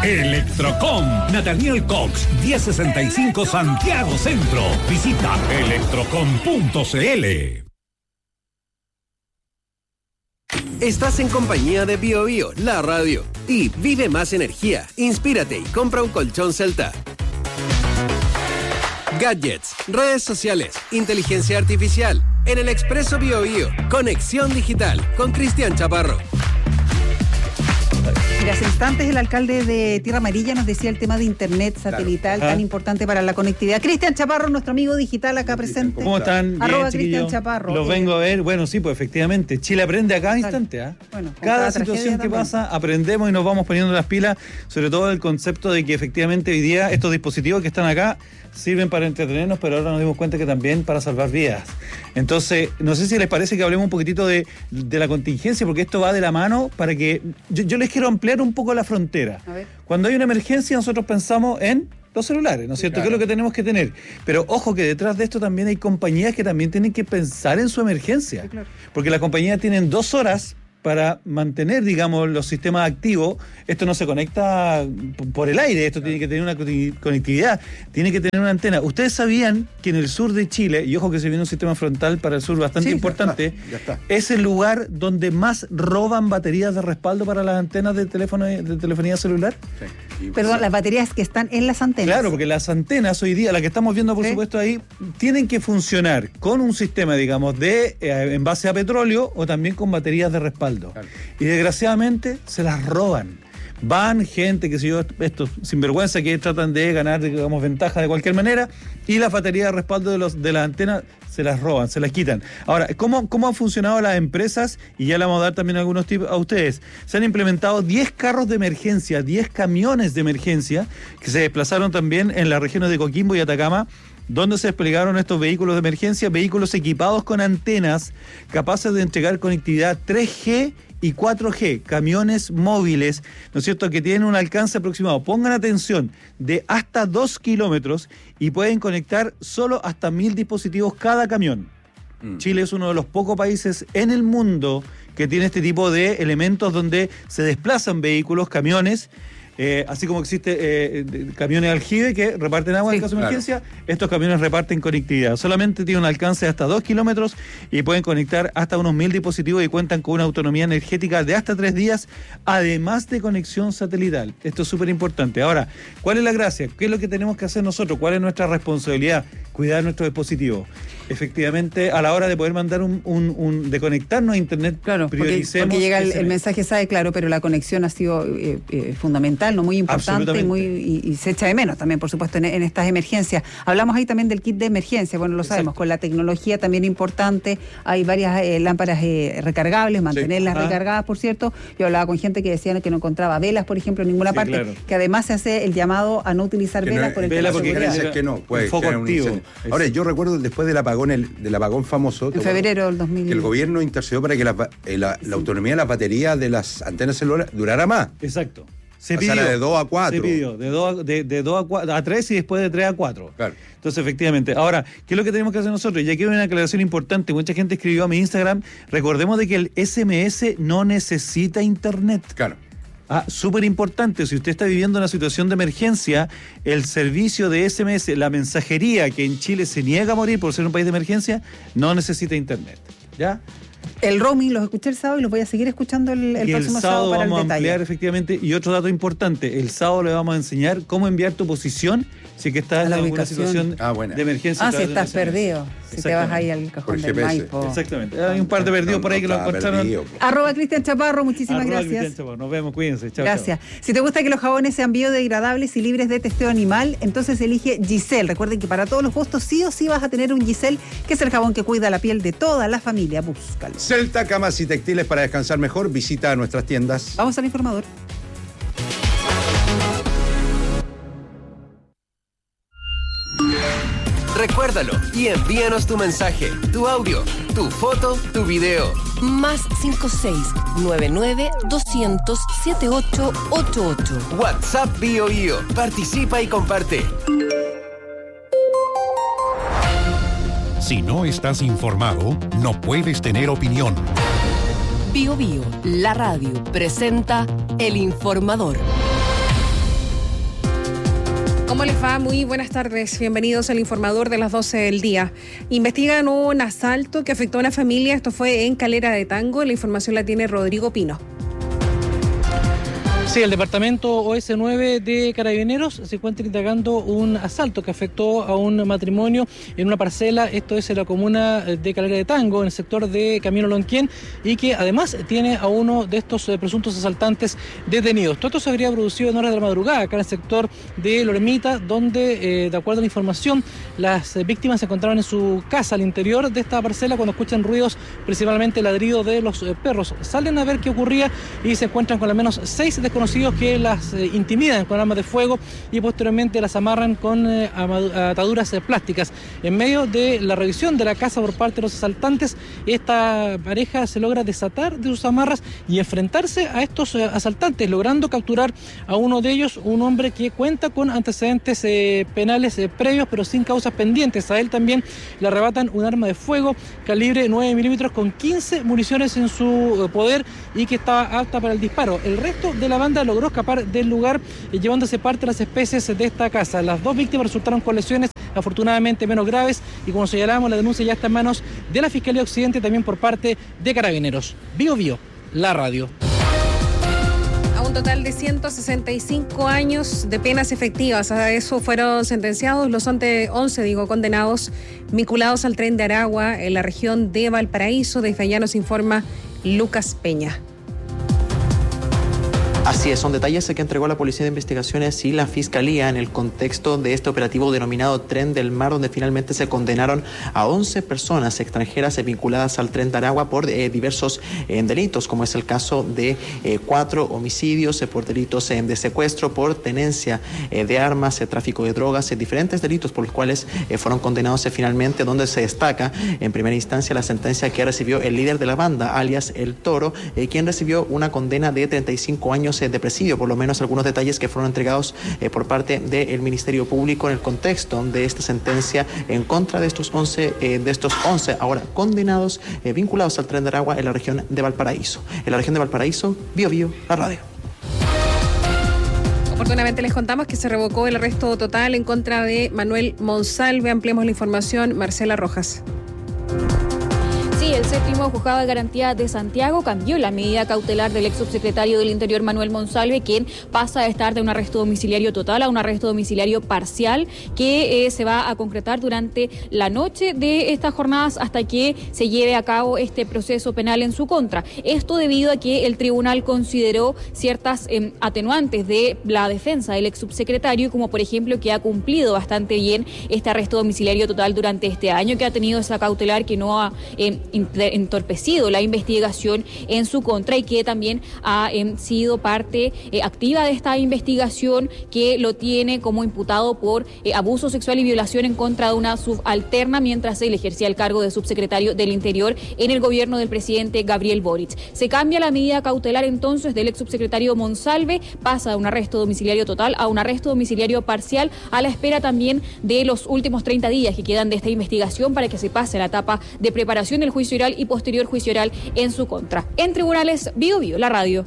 Electrocom, Nathaniel Cox, 1065 Santiago Centro. Visita electrocom.cl. Estás en compañía de BioBio, la radio. Y vive más energía, inspírate y compra un colchón Celta. Gadgets, redes sociales, inteligencia artificial. En el Expreso BioBio, conexión digital con Cristian Chaparro. Mira, hace instantes el alcalde de Tierra Amarilla nos decía el tema de internet satelital, tan importante para la conectividad. Cristian Chaparro, nuestro amigo digital acá presente. ¿Cómo están? Arroba Cristian Chaparro. Los vengo a ver. Bueno, sí, pues efectivamente. Chile aprende a cada instante. Bueno, cada situación que pasa, aprendemos y nos vamos poniendo las pilas, sobre todo el concepto de que efectivamente hoy día estos dispositivos que están acá sirven para entretenernos, pero ahora nos dimos cuenta que también para salvar vidas. Entonces, no sé si les parece que hablemos un poquitito de la contingencia, porque esto va de la mano para que... Yo les quiero ampliar un poco la frontera. Cuando hay una emergencia, nosotros pensamos en los celulares, ¿no es cierto? Claro. ¿Qué es lo que tenemos que tener? Pero ojo que detrás de esto también hay compañías que también tienen que pensar en su emergencia. Sí, claro. Porque las compañías tienen 2 horas para mantener, digamos, los sistemas activos. Esto no se conecta por el aire, esto tiene que tener una conectividad, tiene que tener una antena. ¿Ustedes sabían que en el sur de Chile, y ojo que se viene un sistema frontal para el sur bastante importante, ya está. Es el lugar donde más roban baterías de respaldo para las antenas de telefonía celular? Sí. Perdón, las baterías que están en las antenas. Claro, porque las antenas hoy día, las que estamos viendo por supuesto ahí, tienen que funcionar con un sistema, digamos, de en base a petróleo o también con baterías de respaldo. Claro. Y desgraciadamente se las roban. Van gente, que sé yo, estos sinvergüenza que tratan de ganar, digamos, ventaja de cualquier manera, y las baterías de respaldo de las antenas se las roban, se las quitan. Ahora, ¿cómo han funcionado las empresas? Y ya le vamos a dar también algunos tips a ustedes. Se han implementado 10 carros de emergencia, 10 camiones de emergencia, que se desplazaron también en las regiones de Coquimbo y Atacama, donde se desplegaron estos vehículos de emergencia, vehículos equipados con antenas capaces de entregar conectividad 3G y 4G, camiones móviles, ¿no es cierto?, que tienen un alcance aproximado, pongan atención, de hasta 2 kilómetros y pueden conectar solo hasta 1000 dispositivos cada camión. Chile es uno de los pocos países en el mundo que tiene este tipo de elementos donde se desplazan vehículos, camiones, así como existe camiones aljibe que reparten agua en caso de emergencia, estos camiones reparten conectividad. Solamente tienen un alcance de hasta 2 kilómetros y pueden conectar hasta unos 1000 dispositivos y cuentan con una autonomía energética de hasta 3 días, además de conexión satelital. Esto es súper importante. Ahora, ¿cuál es la gracia? ¿Qué es lo que tenemos que hacer nosotros? ¿Cuál es nuestra responsabilidad? Cuidar nuestro dispositivo. Efectivamente, a la hora de poder mandar de conectarnos a internet, claro, prioricemos. Porque llega el mensaje, sabe, claro, pero la conexión ha sido fundamental, no muy importante y se echa de menos también, por supuesto, en estas emergencias. Hablamos ahí también del kit de emergencia, bueno, lo sabemos, con la tecnología también importante, hay varias lámparas recargables, mantenerlas recargadas, por cierto. Yo hablaba con gente que decía que no encontraba velas, por ejemplo, en ninguna parte, claro, que además se hace el llamado a no utilizar velas por el tema de seguridad. Que no, puede foco activo. Ahora, yo recuerdo después del apagón famoso, en febrero del 2000, que el gobierno intercedió para que la autonomía de las baterías de las antenas celulares durara más. Exacto. Se pidió de 2 a 4. Se pidió de 2 a 3 y después de 3 a 4. Claro. Entonces, efectivamente. Ahora, ¿qué es lo que tenemos que hacer nosotros? Y aquí hay una aclaración importante. Mucha gente escribió a mi Instagram. Recordemos de que el SMS no necesita internet. Claro. Súper importante, si usted está viviendo una situación de emergencia, el servicio de SMS, la mensajería que en Chile se niega a morir por ser un país de emergencia, no necesita internet. ¿Ya? El roaming los escuché el sábado y los voy a seguir escuchando el próximo sábado para el detalle. Vamos a ampliar efectivamente. Y otro dato importante, el sábado le vamos a enseñar cómo enviar tu posición si es que estás en alguna situación de emergencia. Si estás perdido, si te vas ahí al cajón del Maipo. Exactamente, hay un par de perdidos por ahí que lo encontraron. Arroba Cristian Chaparro, muchísimas gracias. Cristian Chaparro. Nos vemos, cuídense. Chao. Gracias. Si te gusta que los jabones sean biodegradables y libres de testeo animal, entonces elige Giselle. Recuerden que para todos los gustos sí o sí vas a tener un Giselle, que es el jabón que cuida la piel de toda la familia. Búscalo. Celta, camas y textiles para descansar mejor. Visita nuestras tiendas. Vamos al informador. Recuérdalo y envíanos tu mensaje, tu audio, tu foto, tu video. Más 56-99-200-7888. WhatsApp BioBio. Participa y comparte. Si no estás informado, no puedes tener opinión. BioBio, la radio, presenta El Informador. ¿Cómo les va? Muy buenas tardes. Bienvenidos al Informador de las 12 del día. Investigan un asalto que afectó a una familia. Esto fue en Calera de Tango. La información la tiene Rodrigo Pino. Sí, el departamento OS9 de Carabineros se encuentra indagando un asalto que afectó a un matrimonio en una parcela, esto es en la comuna de Calera de Tango, en el sector de Camino Lonquén, y que además tiene a uno de estos presuntos asaltantes detenidos. Todo esto se habría producido en horas de la madrugada, acá en el sector de Loremita, donde, de acuerdo a la información, las víctimas se encontraban en su casa al interior de esta parcela cuando escuchan ruidos, principalmente el ladrido de los perros. Salen a ver qué ocurría y se encuentran con al menos 6 desconocidos que las intimidan con armas de fuego y posteriormente las amarran con ataduras plásticas. En medio de la revisión de la casa por parte de los asaltantes, esta pareja se logra desatar de sus amarras y enfrentarse a estos asaltantes, logrando capturar a uno de ellos, un hombre que cuenta con antecedentes penales previos, pero sin causas pendientes. A él también le arrebatan un arma de fuego calibre 9 milímetros con 15 municiones en su poder y que estaba apta para el disparo. El resto de la banda logró escapar del lugar llevándose parte de las especies de esta casa. Las 2 víctimas resultaron con lesiones afortunadamente menos graves y, como señalamos, la denuncia ya está en manos de la Fiscalía Occidente, también por parte de Carabineros. Bio Bio, la radio. A un total de 165 años de penas efectivas. A eso fueron sentenciados los 11 condenados vinculados al tren de Aragua en la región de Valparaíso. Desde allá nos informa Lucas Peña. Así es, son detalles que entregó la Policía de Investigaciones y la Fiscalía en el contexto de este operativo denominado Tren del Mar, donde finalmente se condenaron a 11 personas extranjeras vinculadas al Tren de Aragua por diversos delitos, como es el caso de 4 homicidios, por delitos de secuestro, por tenencia de armas, tráfico de drogas, diferentes delitos por los cuales fueron condenados finalmente, donde se destaca en primera instancia la sentencia que recibió el líder de la banda, alias El Toro, quien recibió una condena de 35 años de presidio, por lo menos algunos detalles que fueron entregados por parte del Ministerio Público en el contexto de esta sentencia en contra de estos 11 ahora condenados vinculados al Tren de Aragua en la región de Valparaíso. En la región de Valparaíso, Bio Bio, la radio. Oportunamente les contamos que se revocó el arresto total en contra de Manuel Monsalve. Ampliemos la información, Marcela Rojas. Sí, el 7º Juzgado de Garantía de Santiago cambió la medida cautelar del ex subsecretario del Interior Manuel Monsalve, quien pasa a estar de un arresto domiciliario total a un arresto domiciliario parcial que se va a concretar durante la noche de estas jornadas hasta que se lleve a cabo este proceso penal en su contra. Esto debido a que el tribunal consideró ciertas atenuantes de la defensa del ex subsecretario, como por ejemplo que ha cumplido bastante bien este arresto domiciliario total durante este año, que ha tenido esa cautelar que no ha entorpecido la investigación en su contra y que también ha sido parte activa de esta investigación, que lo tiene como imputado por abuso sexual y violación en contra de una subalterna mientras él ejercía el cargo de subsecretario del Interior en el gobierno del presidente Gabriel Boric. Se cambia la medida cautelar entonces del ex subsecretario Monsalve, pasa de un arresto domiciliario total a un arresto domiciliario parcial, a la espera también de los últimos 30 días que quedan de esta investigación para que se pase a la etapa de preparación del juicio oral y posterior juicio oral en su contra. En tribunales, Bio Bio, la radio.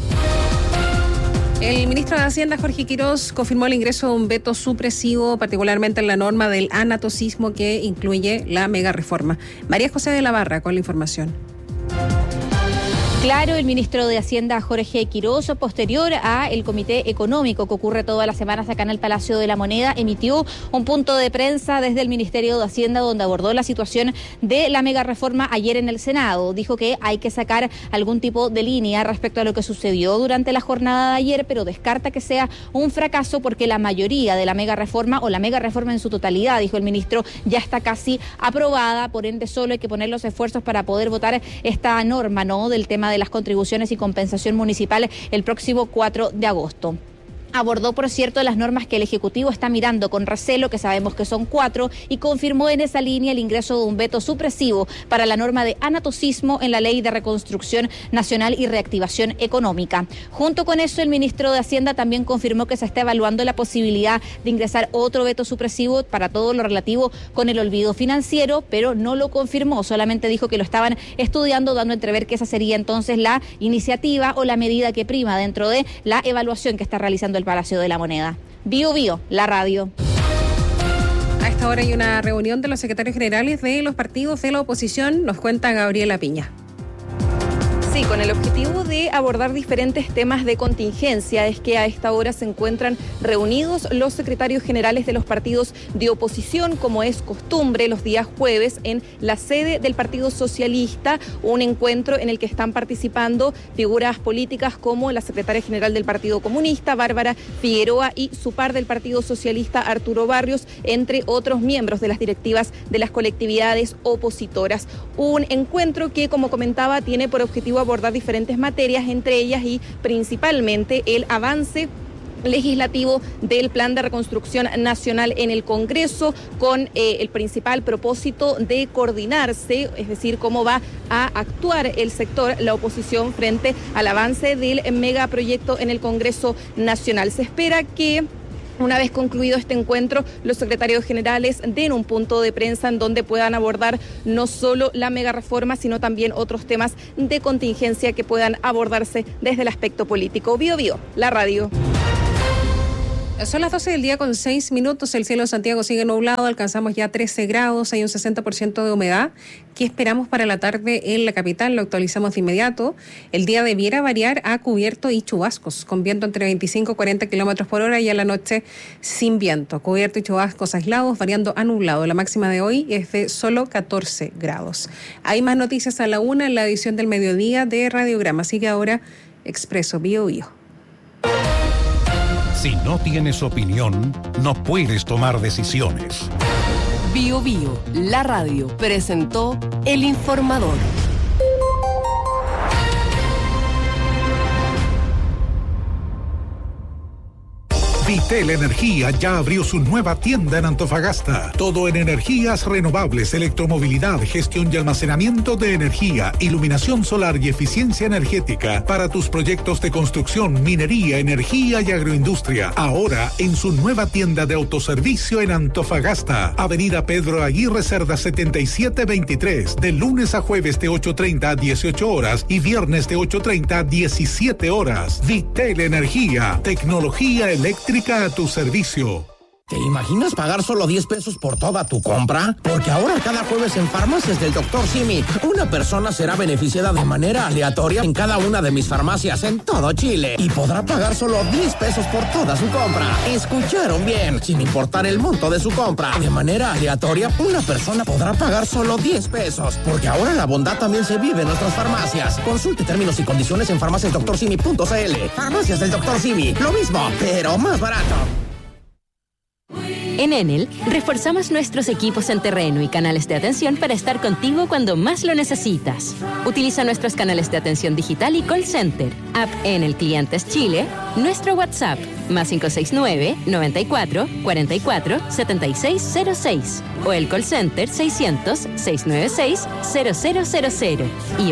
El ministro de Hacienda, Jorge Quirós, confirmó el ingreso de un veto supresivo, particularmente en la norma del anatocismo que incluye la mega reforma. María José de la Barra con la información. Claro, el ministro de Hacienda, Jorge Quirós, posterior a el comité económico que ocurre todas las semanas acá en el Palacio de la Moneda, emitió un punto de prensa desde el Ministerio de Hacienda donde abordó la situación de la mega reforma ayer en el Senado. Dijo que hay que sacar algún tipo de línea respecto a lo que sucedió durante la jornada de ayer, pero descarta que sea un fracaso porque la mayoría de la mega reforma o la mega reforma en su totalidad, dijo el ministro, ya está casi aprobada, por ende solo hay que poner los esfuerzos para poder votar esta norma, ¿no?, del tema de las contribuciones y compensación municipal el próximo 4 de agosto. Abordó, por cierto, las normas que el Ejecutivo está mirando con recelo, que sabemos que son 4, y confirmó en esa línea el ingreso de un veto supresivo para la norma de anatocismo en la Ley de Reconstrucción Nacional y Reactivación Económica. Junto con eso, el ministro de Hacienda también confirmó que se está evaluando la posibilidad de ingresar otro veto supresivo para todo lo relativo con el olvido financiero, pero no lo confirmó, solamente dijo que lo estaban estudiando, dando a entrever que esa sería entonces la iniciativa o la medida que prima dentro de la evaluación que está realizando el Palacio de la Moneda. Bio Bio, la radio. A esta hora hay una reunión de los secretarios generales de los partidos de la oposición, nos cuenta Gabriela Piña. Sí, con el objetivo de abordar diferentes temas de contingencia es que a esta hora se encuentran reunidos los secretarios generales de los partidos de oposición, como es costumbre, los días jueves en la sede del Partido Socialista, un encuentro en el que están participando figuras políticas como la secretaria general del Partido Comunista, Bárbara Figueroa, y su par del Partido Socialista, Arturo Barrios, entre otros miembros de las directivas de las colectividades opositoras. Un encuentro que, como comentaba, tiene por objetivo abordar diferentes materias, entre ellas y principalmente el avance legislativo del Plan de Reconstrucción Nacional en el Congreso, con el principal propósito de coordinarse, es decir, cómo va a actuar el sector, la oposición, frente al avance del megaproyecto en el Congreso Nacional. Se espera que una vez concluido este encuentro, los secretarios generales den un punto de prensa en donde puedan abordar no solo la mega reforma, sino también otros temas de contingencia que puedan abordarse desde el aspecto político. Bio Bio, la radio. Son las 12 del día con 6 minutos, el cielo de Santiago sigue nublado, alcanzamos ya 13 grados, hay un 60% de humedad. ¿Qué esperamos para la tarde en la capital? Lo actualizamos de inmediato. El día debiera variar a cubierto y chubascos, con viento entre 25 y 40 kilómetros por hora, y a la noche sin viento. Cubierto y chubascos aislados, variando a nublado. La máxima de hoy es de solo 14 grados. Hay más noticias a la 1 en la edición del mediodía de Radiograma. Sigue ahora Expreso Bio Bio. Si no tienes opinión, no puedes tomar decisiones. Bio Bio, la radio, presentó El Informador. Vitel Energía ya abrió su nueva tienda en Antofagasta. Todo en energías renovables, electromovilidad, gestión y almacenamiento de energía, iluminación solar y eficiencia energética para tus proyectos de construcción, minería, energía y agroindustria. Ahora en su nueva tienda de autoservicio en Antofagasta. Avenida Pedro Aguirre Cerda 7723. De lunes a jueves de 8:30 a 18 horas y viernes de 8:30 a 17 horas. Vitel Energía. Tecnología eléctrica a tu servicio. ¿Te imaginas pagar solo 10 pesos por toda tu compra? Porque ahora cada jueves en Farmacias del Dr. Simi, una persona será beneficiada de manera aleatoria en cada una de mis farmacias en todo Chile y podrá pagar solo 10 pesos por toda su compra. ¿Escucharon bien? Sin importar el monto de su compra. De manera aleatoria, una persona podrá pagar solo 10 pesos. Porque ahora la bondad también se vive en nuestras farmacias. Consulte términos y condiciones en farmaciasdoctorsimi.cl. Farmacias del Dr. Simi, lo mismo, pero más barato. En Enel, reforzamos nuestros equipos en terreno y canales de atención para estar contigo cuando más lo necesitas. Utiliza nuestros canales de atención digital y call center, app Enel Clientes Chile, nuestro WhatsApp, más 569-94-44-7606, o el call center 600-696-0000 y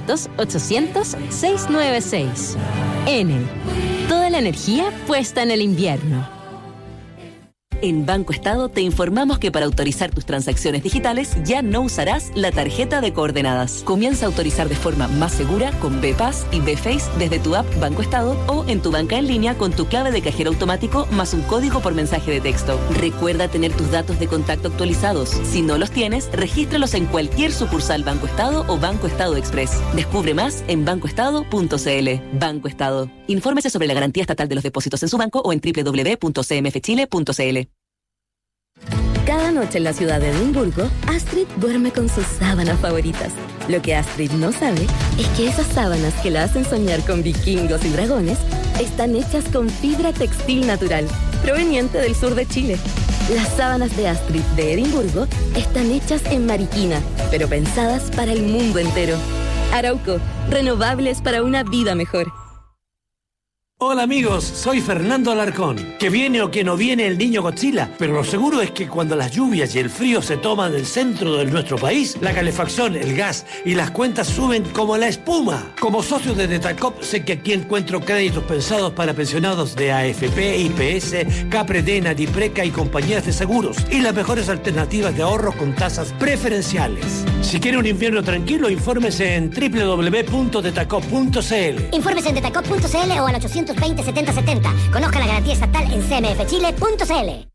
800-800-696. Enel, toda la energía puesta en el invierno. En Banco Estado te informamos que para autorizar tus transacciones digitales ya no usarás la tarjeta de coordenadas. Comienza a autorizar de forma más segura con BPass y BFace desde tu app Banco Estado o en tu banca en línea con tu clave de cajero automático más un código por mensaje de texto. Recuerda tener tus datos de contacto actualizados. Si no los tienes, regístralos en cualquier sucursal Banco Estado o Banco Estado Express. Descubre más en bancoestado.cl. Banco Estado. Infórmese sobre la garantía estatal de los depósitos en su banco o en www.cmfchile.cl. Cada noche en la ciudad de Edimburgo, Astrid duerme con sus sábanas favoritas. Lo que Astrid no sabe es que esas sábanas que la hacen soñar con vikingos y dragones están hechas con fibra textil natural, proveniente del sur de Chile. Las sábanas de Astrid de Edimburgo están hechas en Mariquina, pero pensadas para el mundo entero. Arauco, renovables para una vida mejor. Hola amigos, soy Fernando Alarcón. Que viene o que no viene el niño Godzilla, pero lo seguro es que cuando las lluvias y el frío se toman el centro de nuestro país, la calefacción, el gas y las cuentas suben como la espuma. Como socio de Detacop sé que aquí encuentro créditos pensados para pensionados de AFP, IPS, Capredena, Dipreca y compañías de seguros y las mejores alternativas de ahorro con tasas preferenciales. Si quiere un invierno tranquilo, infórmese en www.detacop.cl. Infórmese en detacop.cl o al 820-7070. Conozca la garantía estatal en cmfchile.cl.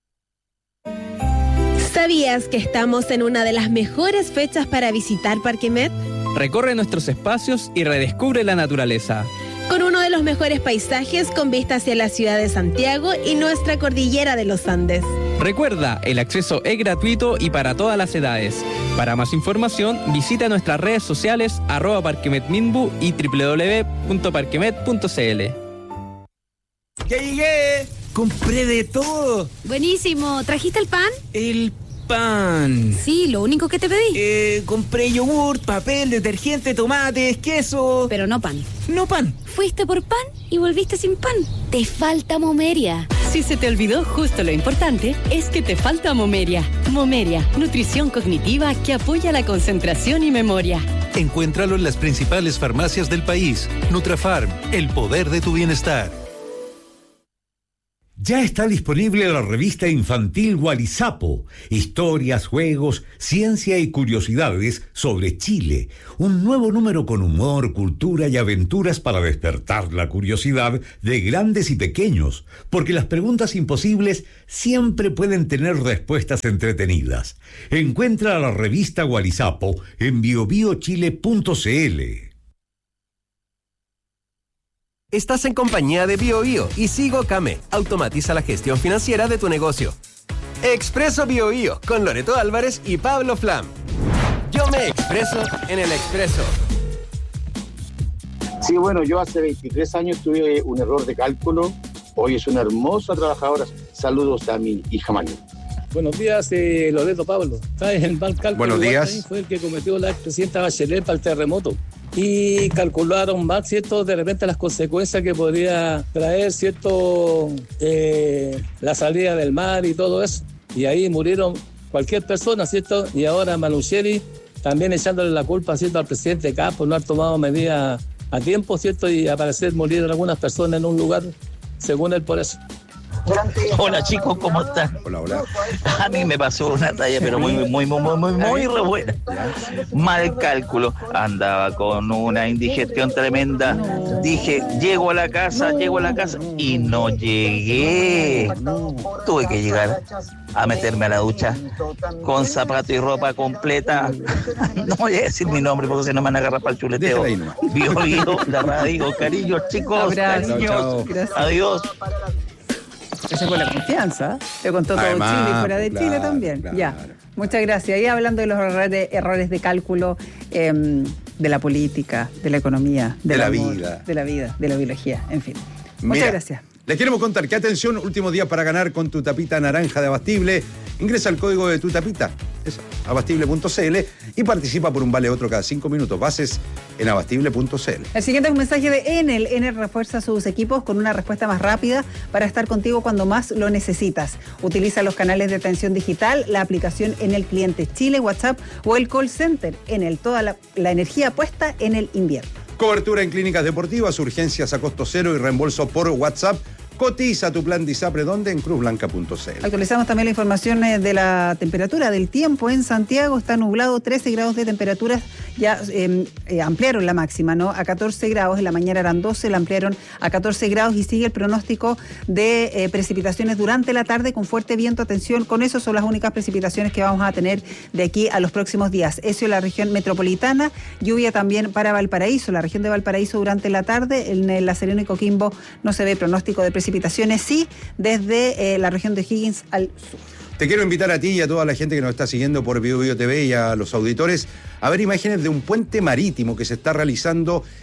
¿Sabías que estamos en una de las mejores fechas para visitar Parque Met? Recorre nuestros espacios y redescubre la naturaleza. Con uno de los mejores paisajes con vista hacia la ciudad de Santiago y nuestra cordillera de los Andes. Recuerda, el acceso es gratuito y para todas las edades. Para más información, visita nuestras redes sociales @parquemetminbu y www.parquemet.cl. ¡Ya llegué! ¡Compré de todo! Buenísimo. ¿Trajiste el pan? El pan. Sí, lo único que te pedí. Compré yogur, papel, detergente, tomates, queso. Pero no pan. No pan. Fuiste por pan y volviste sin pan. Te falta Momeria. Si se te olvidó justo lo importante, es que te falta Momeria. Momeria, nutrición cognitiva que apoya la concentración y memoria. Encuéntralo en las principales farmacias del país. Nutrafarm, el poder de tu bienestar. Ya está disponible la revista infantil Gualizapo, historias, juegos, ciencia y curiosidades sobre Chile. Un nuevo número con humor, cultura y aventuras para despertar la curiosidad de grandes y pequeños, porque las preguntas imposibles siempre pueden tener respuestas entretenidas. Encuentra la revista Gualizapo en biobiochile.cl. Estás en compañía de BioBio y Sigo Came. Automatiza la gestión financiera de tu negocio. Expreso BioBio con Loreto Álvarez y Pablo Flam. Yo me expreso en el Expreso. Sí, bueno, yo hace 23 años tuve un error de cálculo. Hoy es una hermosa trabajadora. Saludos a mi hija Manu. Buenos días, Loreto Pablo. ¿Sabes? El mal cálculo Buenos días. Fue el que cometió la expresidenta Bachelet para el terremoto. Y calcularon mal, ¿cierto? De repente las consecuencias que podría traer, ¿cierto? La salida del mar y todo eso. Y ahí murieron cualquier persona, ¿cierto? Y ahora Manucheri también echándole la culpa, ¿cierto? Al presidente Kapp por no haber tomado medidas a tiempo, ¿cierto? Y al parecer murieron algunas personas en un lugar, según él, por eso. Hola chicos, ¿cómo están? Hola, hola. A mí me pasó una talla, pero muy re buena. Mal cálculo. Andaba con una indigestión tremenda. Dije, llego a la casa y no llegué. Tuve que llegar a meterme a la ducha con zapato y ropa completa. No voy a decir mi nombre porque si no me van a agarrar para el chuleteo. Bio, la radio, cariños chicos, cariños. Adiós. Esa fue la confianza. Te contó todo Chile y fuera de Chile también. Claro. Ya. Muchas gracias. Y hablando de los errores de cálculo de la política, de la economía, de la vida, de la biología, en fin. Muchas gracias. Les queremos contar que, atención, último día para ganar con tu tapita naranja de Abastible. Ingresa el código de tu tapita, abastible.cl, y participa por un vale otro cada 5 minutos. Bases en abastible.cl. El siguiente es un mensaje de Enel. Enel refuerza sus equipos con una respuesta más rápida para estar contigo cuando más lo necesitas. Utiliza los canales de atención digital, la aplicación Enel Clientes Chile, WhatsApp o el call center. Enel, toda la energía puesta en el invierno. Cobertura en clínicas deportivas, urgencias a costo cero y reembolso por WhatsApp. Cotiza tu plan DISAPRE, ¿dónde? En cruzblanca.cl. Actualizamos también la información de la temperatura del tiempo en Santiago. Está nublado, 13 grados de temperatura. Ya ampliaron la máxima, ¿no? A 14 grados. En la mañana eran 12, la ampliaron a 14 grados y sigue el pronóstico de precipitaciones durante la tarde con fuerte viento. Atención, con eso son las únicas precipitaciones que vamos a tener de aquí a los próximos días. Eso en la región metropolitana. Lluvia también para Valparaíso. La región de Valparaíso durante la tarde. En La Serena y Coquimbo no se ve pronóstico de precipitaciones, sí, desde la región de Higgins al sur. Te quiero invitar a ti y a toda la gente que nos está siguiendo por BioBio TV y a los auditores a ver imágenes de un puente marítimo que se está realizando